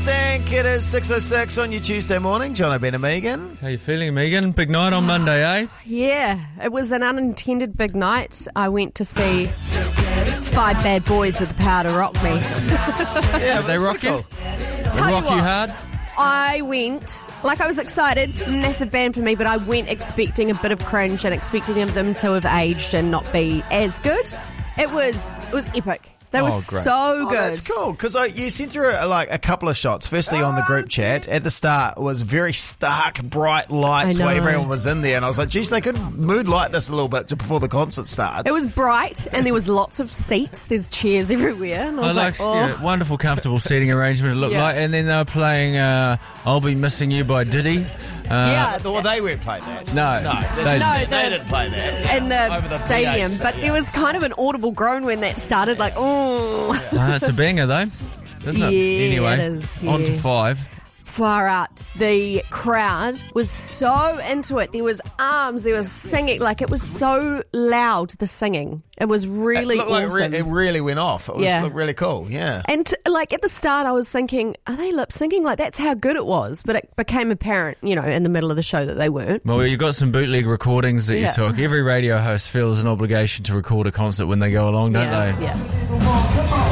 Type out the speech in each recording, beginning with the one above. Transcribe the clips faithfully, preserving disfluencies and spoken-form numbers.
Stank. It is six oh six on your Tuesday morning. Jono, Ben and Megan. How you feeling, Megan? Big night on Monday, eh? Yeah, it was an unintended big night. I went to see Five Bad Boys with the Power to Rock Me. Yeah, They rock you? cool. They Tell you rock you what. hard? I went, like I was excited, massive band for me, but I went expecting a bit of cringe and expecting them to have aged and not be as good. It was, it was epic. They were Oh, great. so Oh, good. that's cool, because you sent through uh, like a couple of shots. Firstly, on the group chat at the start was very stark, bright lights I know. where everyone was in there, and I was like, geez, they could mood light this a little bit before the concert starts. It was bright and there was lots of seats. There's chairs everywhere. And I I was like, like, oh. yeah, wonderful, comfortable seating arrangement it looked Yeah. like. And then they were playing uh, I'll Be Missing You by Diddy. Uh, Yeah. Well, they weren't playing that. No. no, that's- They- No, they, the- didn't play that in the, Over the stadium, V eight, but yeah. there was kind of an audible groan when that started, like, oh, Uh, it's a banger, though. Isn't it? Yeah, Anyway, it is, on to yeah. five. far out. The crowd was so into it. There was arms, there was singing, like it was so loud, the singing. It was really it looked like awesome. re- it really went off. It was Yeah. looked really cool. Yeah. And like at the start, I was thinking, are they lip syncing? Like that's how good it was. But it became apparent, you know, in the middle of the show that they weren't. Well, you got some bootleg recordings that Yeah. you took. Every radio host feels an obligation to record a concert when they go along, don't yeah, they? yeah.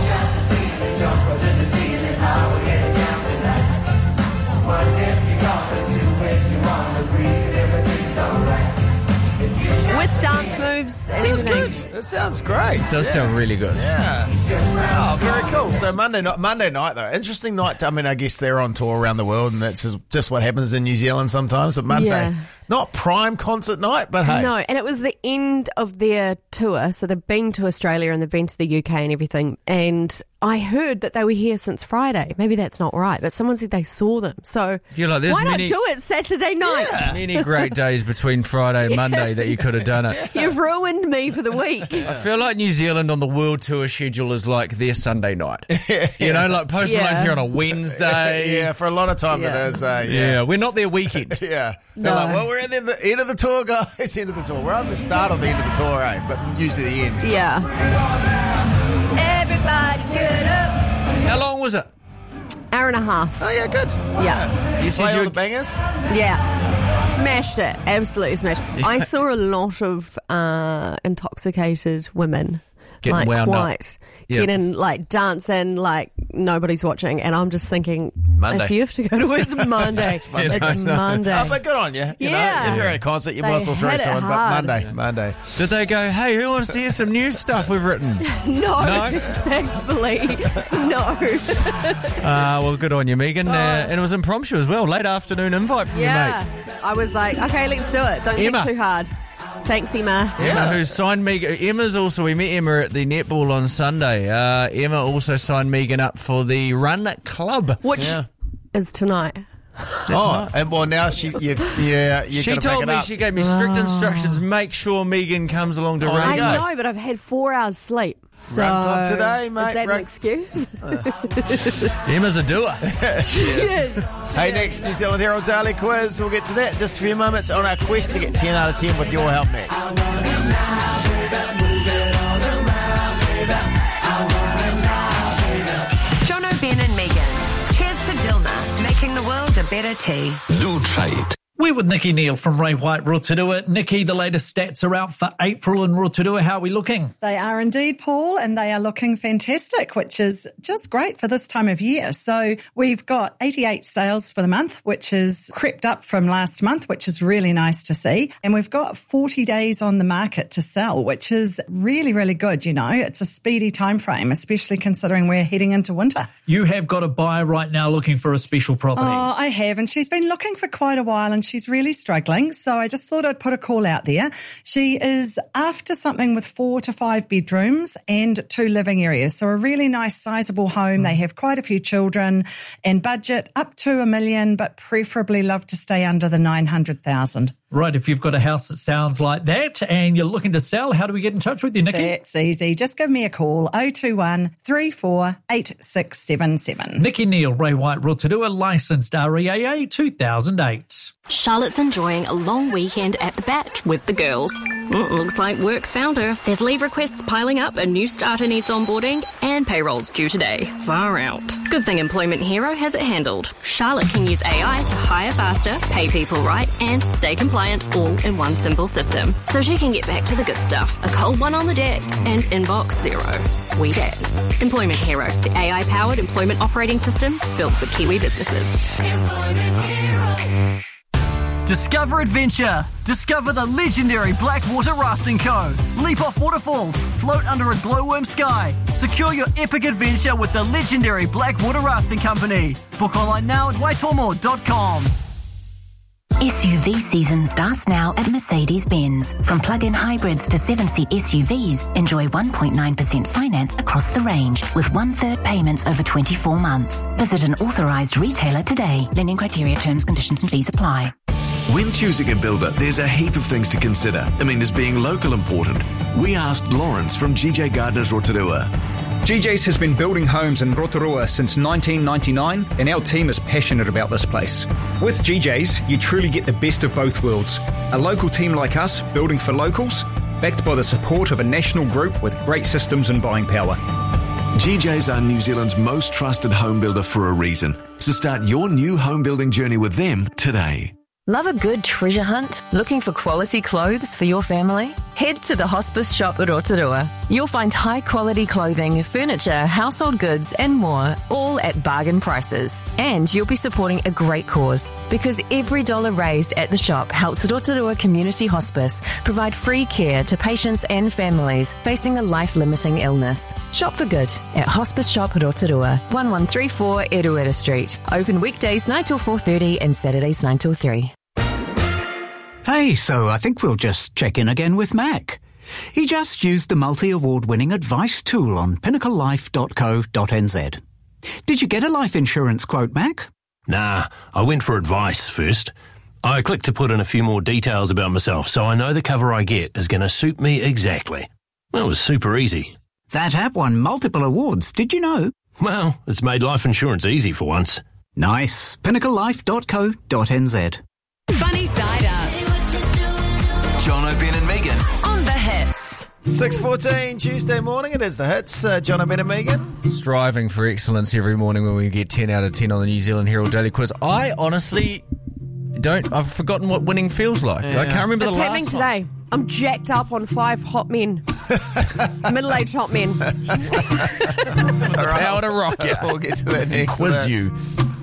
With dance moves and Sounds everything. good. It sounds great. It does yeah. sound really good. Yeah. Oh, very cool. So Monday night, Monday night though, interesting night. I mean, I guess they're on tour around the world, and that's just- just what happens in New Zealand sometimes. But Monday, Yeah. not prime concert night, but hey, No, and it was the end of their tour. So they've been to Australia and they've been to the U K and everything. And I heard that they were here since Friday. Maybe that's not right, but someone said they saw them. So You're like, there's why many- not do it Saturday night? Many great days between Friday and Monday that you could have done it. You've ruined me for the week. I feel like New Zealand on the world tour schedule is like their Sunday night. You know, like Post Yeah. Malone's here on a Wednesday. yeah, for a lot of time Yeah. it is. Uh, Yeah, yeah. we're not their weekend. Yeah. They're No. like, well, we're at the, the end of the tour, guys. End of the tour. We're at the start of the end of the tour, eh? But usually the end. Yeah. Everybody get up. How long was it? Hour and a half. Oh, yeah, good. Yeah. You Play said all you the bangers? Yeah. Smashed it. Absolutely smashed it. I saw a lot of uh, intoxicated women. Getting like wound up. quite Yep. getting like dancing like nobody's watching, and I'm just thinking, Monday. if you have to go to work, it's Monday. it's Monday. Monday. Yeah, no, no. Oh, but good on you. you Yeah. know, if you're at a concert, you They might as well throw hit it someone. But hard. Monday, Monday. Did they go, hey, who wants to hear some new stuff we've written? No, No? thankfully, no. Uh, well, good on you, Megan. Uh, and it was impromptu as well. Late afternoon invite from Yeah, your mate. I was like, okay, let's do it. Don't Emma. think too hard. Thanks, Emma. Emma, who signed Megan. Emma's also, we met Emma at the netball on Sunday. Uh, Emma also signed Megan up for the Run Club. Which Yeah. is tonight. Oh, and well, now she, you, yeah, you She gotta told pick it me, up. she gave me strict instructions, make sure Megan comes along to Oh, Run I there you Club. go. know, but I've had four hours sleep. So Run club today, mate. Is that Run- an excuse? Emma's a doer. Yes. Hey, next New Zealand Herald Daily Quiz. We'll get to that in just a few moments on our quest to get ten out of ten with your help next. Jono, Ben and Megan. Cheers to Dilma, making the world a better tea. Lutrait. We're with Nikki Neal from Ray White Rotorua. Nikki, the latest stats are out for April in Rotorua. How are we looking? They are indeed, Paul, and they are looking fantastic, which is just great for this time of year. So we've got eighty-eight sales for the month, which is crept up from last month, which is really nice to see. And we've got forty days on the market to sell, which is really, really good. You know, it's a speedy time frame, especially considering we're heading into winter. You have got a buyer right now looking for a special property. Oh, I have, and she's been looking for quite a while, and she's really struggling. So I just thought I'd put a call out there. She is after something with four to five bedrooms and two living areas. So a really nice, sizable home. They have quite a few children, and budget up to a million, but preferably love to stay under the nine hundred thousand. Right, if you've got a house that sounds like that and you're looking to sell, how do we get in touch with you, Nikki? That's easy. Just give me a call, oh two one, three four eight six seven seven. Nikki Neal, Ray White Rotorua, licensed R E A A two thousand eight. Charlotte's enjoying a long weekend at the Bat with the girls. Mm, looks like work's found her. There's leave requests piling up, a new starter needs onboarding, and payroll's due today. Far out. Good thing Employment Hero has it handled. Charlotte can use A I to hire faster, pay people right, and stay compliant all in one simple system. So she can get back to the good stuff. A cold one on the deck and inbox zero. Sweet as. Employment Hero, the A I-powered employment operating system built for Kiwi businesses. Discover adventure. Discover the legendary Blackwater Rafting Co. Leap off waterfalls. Float under a glowworm sky. Secure your epic adventure with the legendary Blackwater Rafting Company. Book online now at waitomo dot com. S U V season starts now at Mercedes-Benz. From plug-in hybrids to seven-seat S U Vs, enjoy one point nine percent finance across the range with one-third payments over twenty-four months. Visit an authorised retailer today. Lending criteria, terms, conditions and fees apply. When choosing a builder, there's a heap of things to consider. I mean, is being local important? We asked Lawrence from G J Gardners Rotorua. G J's has been building homes in Rotorua since nineteen ninety-nine, and our team is passionate about this place. With G J's, you truly get the best of both worlds. A local team like us, building for locals, backed by the support of a national group with great systems and buying power. G J's are New Zealand's most trusted home builder for a reason. So start your new home building journey with them today. Love a good treasure hunt? Looking for quality clothes for your family? Head to the Hospice Shop at Rotorua. You'll find high-quality clothing, furniture, household goods and more, all at bargain prices. And you'll be supporting a great cause, because every dollar raised at the shop helps Rotorua Community Hospice provide free care to patients and families facing a life-limiting illness. Shop for good at Hospice Shop Rotorua, one one three four Eruera Street. Open weekdays nine till four thirty and Saturdays nine till three. Hey, so I think we'll just check in again with Mac. He just used the multi-award winning advice tool on pinnacle life dot co dot n z. Did you get a life insurance quote, Mac? Nah, I went for advice first. I clicked to put in a few more details about myself so I know the cover I get is going to suit me exactly. That was super easy. That app won multiple awards, did you know? Well, it's made life insurance easy for once. Nice. pinnacle life dot co dot n z. Funny Side Up. Jono, Ben and Megan. On the Hits. six fourteen Tuesday morning, it is the Hits. Uh, Jono, Ben and Megan. Striving for excellence every morning when we get ten out of ten on the New Zealand Herald Daily Quiz. I honestly don't, I've forgotten what winning feels like. Yeah. I can't remember It's the last happening time. today. I'm jacked up on five hot men. Middle-aged hot men. How to rock you. We'll get to that next. Quiz That's- you.